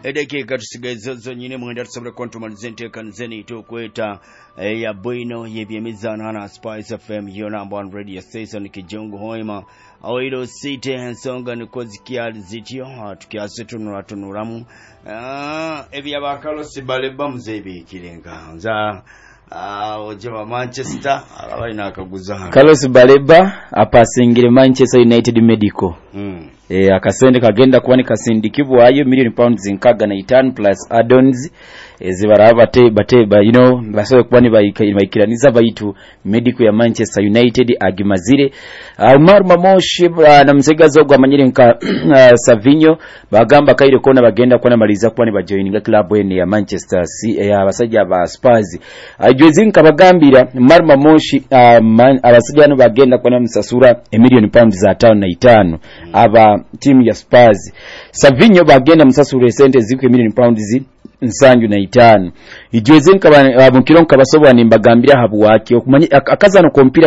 edakika tusigaye zonyine mwenda tusobole kontumaliza enteeka nzeni tukweta ya bwino yebyemizano hana Spice FM yo number 1 radio station Kijongo Hoima awiro site ensonga nikozikia zityo tukiase tunuramu ebyabakalo sibaleba muzebi kirenga nza ojaba Manchester abaina akaguza Carlos Baleba apasingire Manchester United Medical akasende kagenda kuwani kasindikibwayo £1,500,000 plus add-ons zibaraba bateba basobe kubani bayikiraniza bayitu Medical ya Manchester United agimazire Umar Mamoshi na msegazo gwa manyire nka Savinho bagamba kaire kona bagenda kwana maliza kwani bajoininga club ene ya Manchester ya basajja ba Spurs ajozinka bagambira Umar Mamoshi abasajja no bagenda kwana msasura £1,000,000 aba timu ya Spurs. Savinho bagenda msasura sente zikwe £1,000,000 nsanju na 5 ijweze nkaba mukiro nkabasobwa nimbagambira habu wake akaza no kompira